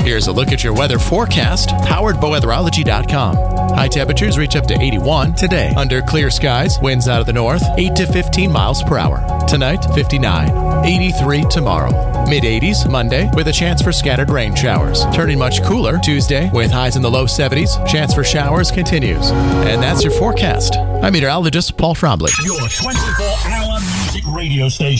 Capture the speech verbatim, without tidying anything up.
Here's a look at your weather forecast, powered by weatherology dot com. High temperatures reach up to eighty-one today. Under clear skies, winds out of the north, eight to fifteen miles per hour. Tonight, fifty-nine. eighty-three tomorrow. mid eighties Monday with a chance for scattered rain showers. Turning much cooler Tuesday with highs in the low seventies. Chance for showers continues. And that's your forecast. I'm meteorologist Paul Trombley. Your twenty-four hour music radio station.